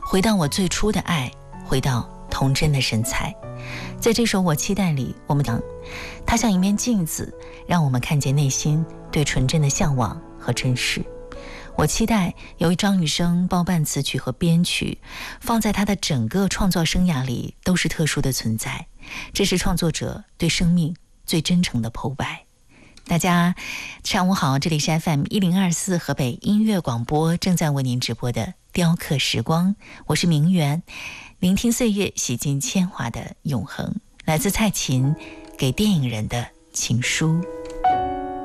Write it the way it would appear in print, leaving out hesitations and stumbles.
回到我最初的爱，回到童真的身材。在这首《我期待》里，我们讲它像一面镜子，让我们看见内心对纯真的向往和真实。我期待由张雨生包办词曲和编曲，放在他的整个创作生涯里都是特殊的存在。这是创作者对生命最真诚的剖白。大家上午好，这里是 FM1024 河北音乐广播，正在为您直播的雕刻时光，我是明媛，聆听岁月，洗尽铅华的永恒。来自蔡琴给电影人的情书。